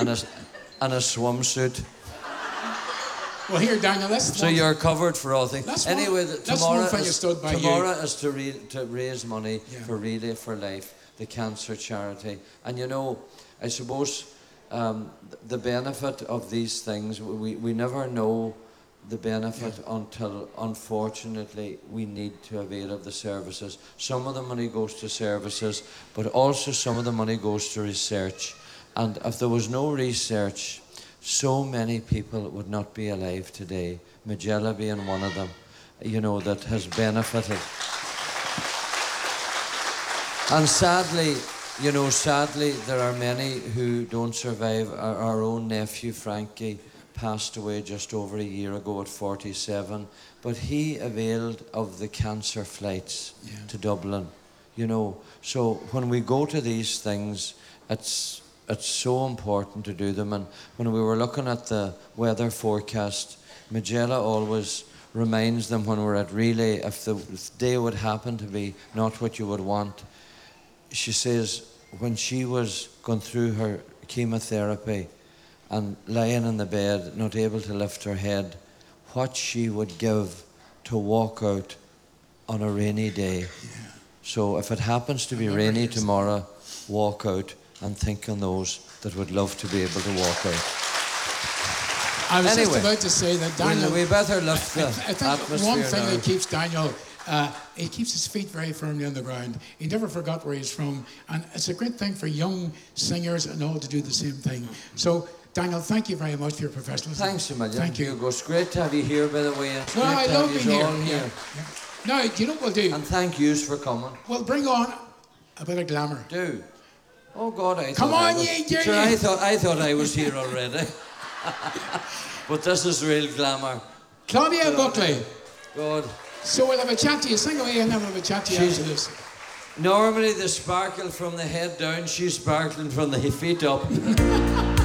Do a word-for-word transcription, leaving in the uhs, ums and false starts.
and a, and a swimsuit. Well, here, Daniel, let's... So you're covered for all things. That's anyway, one, the, that's tomorrow, one thing is, you stood by tomorrow you. is to, re, to raise money Yeah. for Relay for Life, the cancer charity. And you know, I suppose um, the benefit of these things, we, we never know the benefit yeah. until, unfortunately, we need to avail of the services. Some of the money goes to services, but also some of the money goes to research. And if there was no research, so many people would not be alive today, Majella being one of them, you know, that has benefited. And sadly, you know, sadly, there are many who don't survive. Our, our own nephew, Frankie, passed away just over a year ago at forty-seven, but he availed of the cancer flights yeah. to Dublin, you know. So when we go to these things, it's It's so important to do them. And when we were looking at the weather forecast, Majella always reminds them when we're at Relay, if the day would happen to be not what you would want, she says when she was going through her chemotherapy and lying in the bed, not able to lift her head, what she would give to walk out on a rainy day. Yeah. So if it happens to be rainy tomorrow, walk out and think on those that would love to be able to walk out. I was anyway, just about to say that Daniel... We, we better lift the I, I think atmosphere one thing now. that keeps Daniel, uh, he keeps his feet very firmly on the ground. He never forgot where he's from. And it's a great thing for young singers and all to do the same thing. So, Daniel, thank you very much for your professionalism. Thanks a million. Thank you. It's great to have you here, by the way. It's well, great I to love have being here. all here. Yeah. Yeah. Now, do you know what we'll do? And thank yous for coming. Well, bring on a bit of glamour. Do. Oh God, I Come thought on, I was, ye, sure, I thought I thought I was here already. But this is real glamour. Claudia Buckley. God. So we'll have a chat to you. Sing away and then we'll have a chat to you She's, after this. Normally the sparkle from the head down, she's sparkling from the feet up.